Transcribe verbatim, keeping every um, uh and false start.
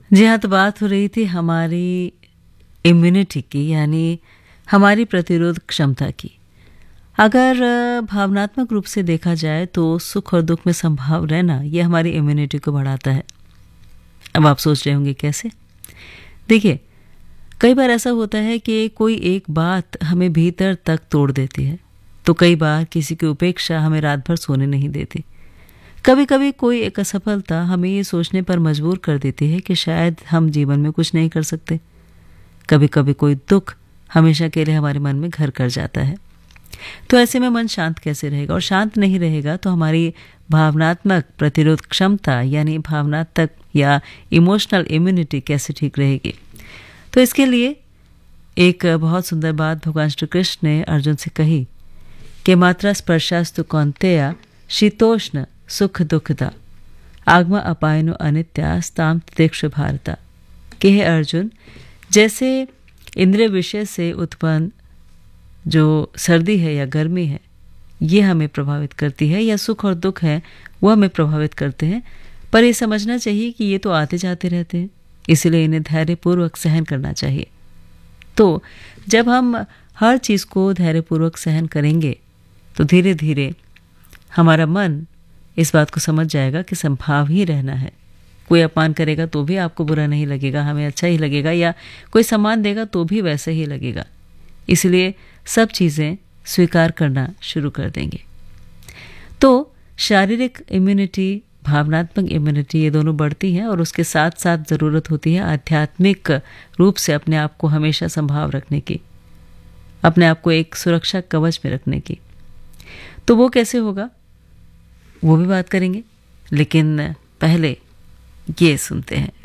जी हाँ, तो बात हो रही थी हमारी इम्यूनिटी की, यानी हमारी प्रतिरोध क्षमता की। अगर अ, भावनात्मक रूप से देखा जाए तो सुख और दुख में संभाव रहना ये हमारी इम्यूनिटी को बढ़ाता है। अब आप सोच रहे होंगे कैसे? देखिए, कई बार ऐसा होता है कि कोई एक बात हमें भीतर तक तोड़ देती है, तो कई बार किसी की उपेक्षा हमें रात भर सोने नहीं देती। कभी कभी कोई एक असफलता हमें ये सोचने पर मजबूर कर देती है कि शायद हम जीवन में कुछ नहीं कर सकते। कभी कभी कोई दुख हमेशा के लिए हमारे मन में घर कर जाता है। तो ऐसे में मन शांत कैसे रहेगा? और शांत नहीं रहेगा तो हमारी भावनात्मक प्रतिरोध क्षमता यानी भावनात्मक या इमोशनल इम्यूनिटी कैसे ठीक रहेगी? तो इसके लिए एक बहुत सुंदर बात भगवान श्री कृष्ण ने अर्जुन से कही कि मात्रा स्पर्शास्तु कौन्तेय शीतोष्ण सुख दुखदा आगमा अपायनो अनित्या स्ताम तितिक्ष भारता। कि हे अर्जुन, जैसे इंद्रिय विषय से उत्पन्न जो सर्दी है या गर्मी है ये हमें प्रभावित करती है, या सुख और दुख है वो हमें प्रभावित करते हैं, पर ये समझना चाहिए कि ये तो आते जाते रहते हैं, इसलिए इन्हें धैर्यपूर्वक सहन करना चाहिए। तो जब हम हर चीज़ को धैर्यपूर्वक सहन करेंगे तो धीरे धीरे हमारा मन इस बात को समझ जाएगा कि संभाव ही रहना है। कोई अपमान करेगा तो भी आपको बुरा नहीं लगेगा, हमें अच्छा ही लगेगा, या कोई सम्मान देगा तो भी वैसे ही लगेगा। इसलिए सब चीज़ें स्वीकार करना शुरू कर देंगे। तो शारीरिक इम्यूनिटी, भावनात्मक इम्यूनिटी ये दोनों बढ़ती हैं, और उसके साथ साथ ज़रूरत होती है आध्यात्मिक रूप से अपने आप को हमेशा संभाव रखने की, अपने आप को एक सुरक्षा कवच में रखने की। तो वो कैसे होगा वो भी बात करेंगे, लेकिन पहले ये सुनते हैं।